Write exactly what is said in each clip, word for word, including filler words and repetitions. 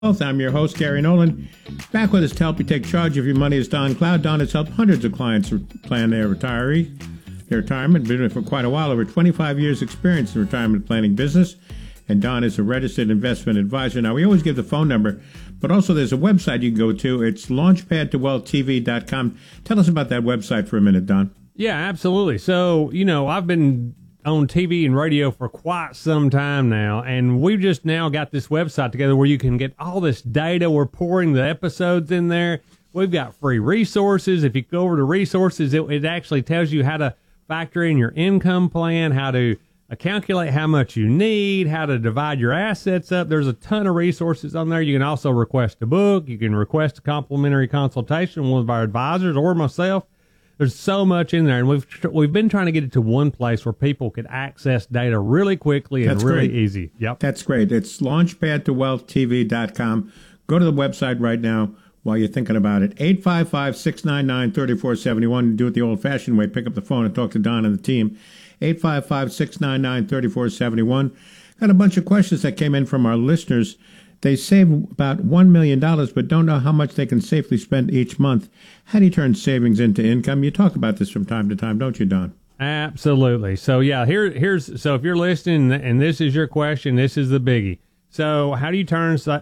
I'm your host, Gary Nolan. Back with us to help you take charge of your money is Don Cloud. Don has helped hundreds of clients plan their retiree, their retirement, been doing it for quite a while, over twenty-five years experience in the retirement planning business. And Don is a registered investment advisor. Now, we always give the phone number, but also there's a website you can go to. It's launchpad to wealth t v dot com. Tell us about that website for a minute, Don. Yeah, absolutely. So, you know, I've been on T V and radio for quite some time now, and we've just now got this website together where you can get all this data. We're pouring the episodes in there. We've got free resources. If you go over to resources, it, it actually tells you how to factor in your income plan, how to uh, calculate how much you need, how to divide your assets up. There's a ton of resources on there. You can also request a book. You can request a complimentary consultation with one of our advisors or myself. There's so much in there, and we've we've been trying to get it to one place where people could access data really quickly and That's really great. easy. Yep. That's great. It's launchpad to wealth t v dot com. Go to the website right now while you're thinking about it. eight five five, six nine nine, three four seven one. Do it the old-fashioned way. Pick up the phone and talk to Don and the team. eight five five, six nine nine, three four seven one. Got a bunch of questions that came in from our listeners. They save about one million dollars but don't know how much they can safely spend each month. How do you turn savings into income? You talk about this from time to time, don't you, Don? Absolutely. So, yeah, here, here's so if you're listening and this is your question, this is the biggie. So how do you turn uh,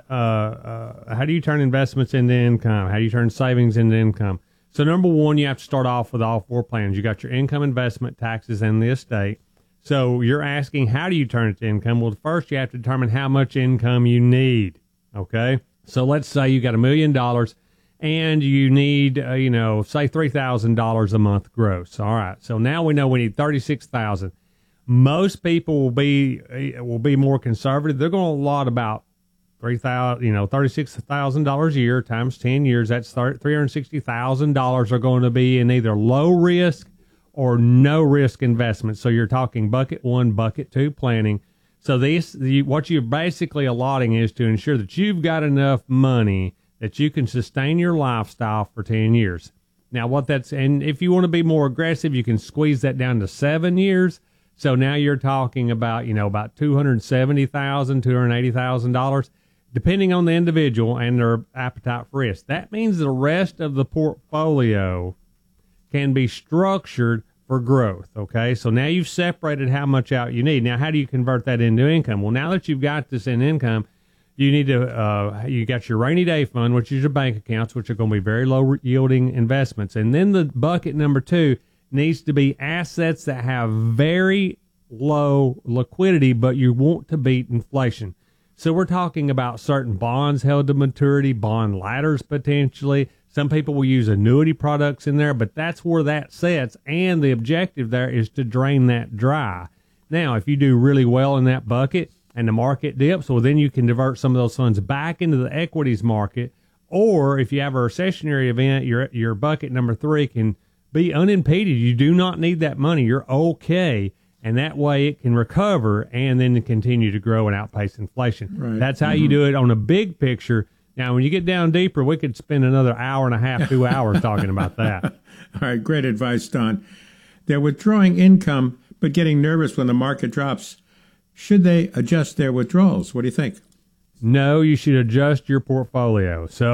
uh, how do you turn investments into income? How do you turn savings into income? So, number one, you have to start off with all four plans. You got your income, investment, taxes, and the estate. So you're asking, how do you turn it to income? Well, first you have to determine how much income you need, okay? So let's say you got a million dollars and you need, uh, you know, say three thousand dollars a month gross. All right, so now we know we need thirty-six thousand dollars. Most people will be will be more conservative. They're going to allot about three thousand, you know, thirty-six thousand dollars a year times ten years. That's three hundred sixty thousand dollars are going to be in either low risk or no risk investments. So you're talking bucket one, bucket two planning. So this, the, what you're basically allotting is to ensure that you've got enough money that you can sustain your lifestyle for ten years. Now what that's, and if you want to be more aggressive, you can squeeze that down to seven years. So now you're talking about, you know, about two hundred seventy thousand dollars, two hundred eighty thousand dollars, depending on the individual and their appetite for risk. That means the rest of the portfolio can be structured for growth, okay? So now you've separated how much out you need. Now, how do you convert that into income? Well, now that you've got this in income, you need to, uh, you got your rainy day fund, which is your bank accounts, which are going to be very low yielding investments. And then the bucket number two needs to be assets that have very low liquidity, but you want to beat inflation. So we're talking about certain bonds held to maturity, bond ladders potentially. Some people will use annuity products in there, but that's where that sets, and the objective there is to drain that dry. Now, if you do really well in that bucket and the market dips, well, then you can divert some of those funds back into the equities market, or if you have a recessionary event, your your bucket number three can be unimpeded. You do not need that money. You're okay, and that way it can recover and then continue to grow and outpace inflation. Right. That's how Mm-hmm. you do it on a big picture. Now, when you get down deeper, we could spend another hour and a half, two hours talking about that. All right, great advice, Don. They're withdrawing income but getting nervous when the market drops. Should they adjust their withdrawals? What do you think? No, you should adjust your portfolio. So,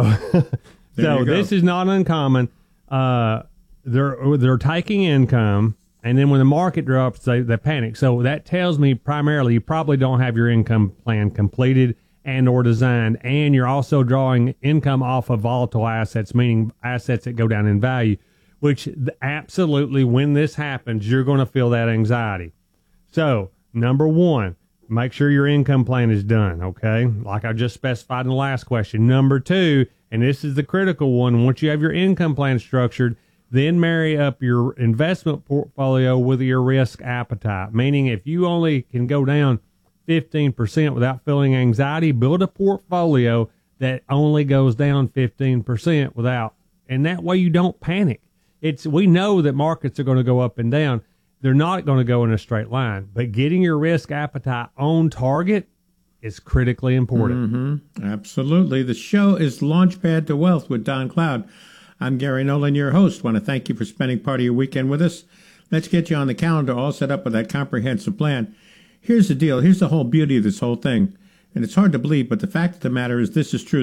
so this is not uncommon. Uh, they're they're taking income, and then when the market drops, they, they panic. So that tells me primarily you probably don't have your income plan completed and or designed, and you're also drawing income off of volatile assets, meaning assets that go down in value, which absolutely, when this happens, you're going to feel that anxiety. So, number one, make sure your income plan is done, okay? Like I just specified in the last question. Number two, and this is the critical one, once you have your income plan structured, then marry up your investment portfolio with your risk appetite, meaning if you only can go down fifteen percent without feeling anxiety, build a portfolio that only goes down fifteen percent without, and that way you don't panic. It's, we know that markets are going to go up and down. They're not going to go in a straight line, but getting your risk appetite on target is critically important. Mm-hmm. Absolutely. The show is Launchpad to Wealth with Don Cloud. I'm Gary Nolan, your host. Want to thank you for spending part of your weekend with us. Let's get you on the calendar all set up with that comprehensive plan. Here's the deal. Here's the whole beauty of this whole thing. And it's hard to believe, but the fact of the matter is this is true.